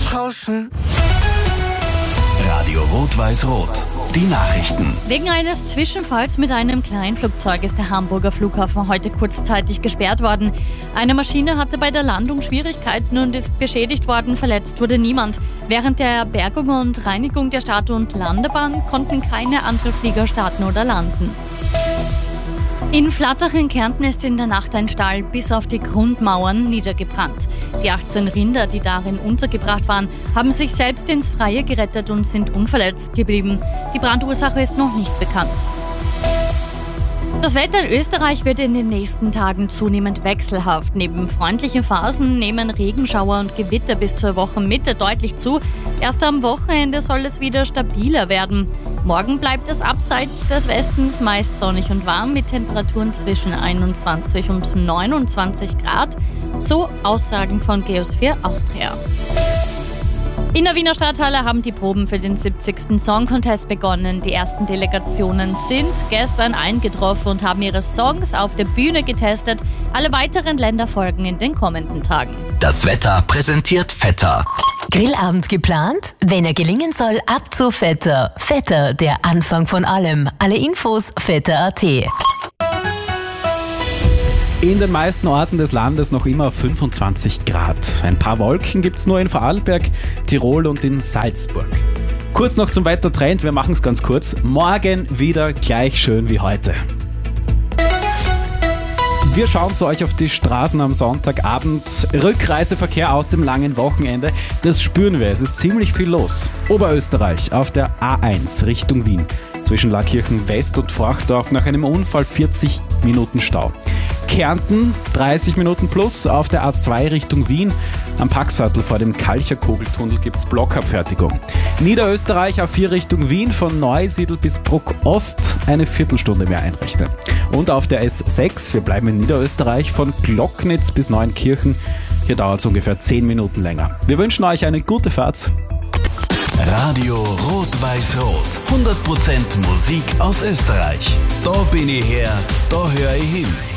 Rauschen. Radio Rot-Weiß-Rot. Die Nachrichten. Wegen eines Zwischenfalls mit einem Kleinflugzeug ist der Hamburger Flughafen heute kurzzeitig gesperrt worden. Eine Maschine hatte bei der Landung Schwierigkeiten und ist beschädigt worden. Verletzt wurde niemand. Während der Bergung und Reinigung der Start- und Landebahn konnten keine anderen Flieger starten oder landen. In Flattach in Kärnten ist in der Nacht ein Stall bis auf die Grundmauern niedergebrannt. Die 18 Rinder, die darin untergebracht waren, haben sich selbst ins Freie gerettet und sind unverletzt geblieben. Die Brandursache ist noch nicht bekannt. Das Wetter in Österreich wird in den nächsten Tagen zunehmend wechselhaft. Neben freundlichen Phasen nehmen Regenschauer und Gewitter bis zur Wochenmitte deutlich zu. Erst am Wochenende soll es wieder stabiler werden. Morgen bleibt es abseits des Westens meist sonnig und warm mit Temperaturen zwischen 21 und 29 Grad. So Aussagen von Geosphere Austria. In der Wiener Stadthalle haben die Proben für den 70. Song Contest begonnen. Die ersten Delegationen sind gestern eingetroffen und haben ihre Songs auf der Bühne getestet. Alle weiteren Länder folgen in den kommenden Tagen. Das Wetter präsentiert Vetter. Grillabend geplant? Wenn er gelingen soll, ab zu Vetter. Vetter, der Anfang von allem. Alle Infos vetter.at. In den meisten Orten des Landes noch immer 25 Grad. Ein paar Wolken gibt es nur in Vorarlberg, Tirol und in Salzburg. Kurz noch zum Wettertrend, wir machen es ganz kurz. Morgen wieder gleich schön wie heute. Wir schauen zu euch auf die Straßen am Sonntagabend. Rückreiseverkehr aus dem langen Wochenende, das spüren wir, es ist ziemlich viel los. Oberösterreich auf der A1 Richtung Wien. Zwischen Laakirchen West und Forchdorf nach einem Unfall 40 Minuten Stau. Kärnten 30 Minuten plus auf der A2 Richtung Wien. Am Packsattel vor dem Kalcher-Kogeltunnel gibt es Blockabfertigung. Niederösterreich A4 Richtung Wien von Neusiedl bis Bruck Ost eine Viertelstunde mehr einrechnen. Und auf der S6, wir bleiben in Niederösterreich, von Glocknitz bis Neunkirchen. Hier dauert es ungefähr 10 Minuten länger. Wir wünschen euch eine gute Fahrt. Radio Rot-Weiß-Rot. 100% Musik aus Österreich. Da bin ich her, da höre ich hin.